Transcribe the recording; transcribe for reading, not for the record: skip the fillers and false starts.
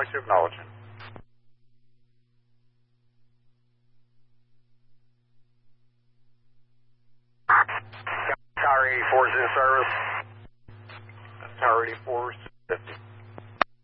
going to acknowledge him. Tower 84 is in service. Tower 84 is 50.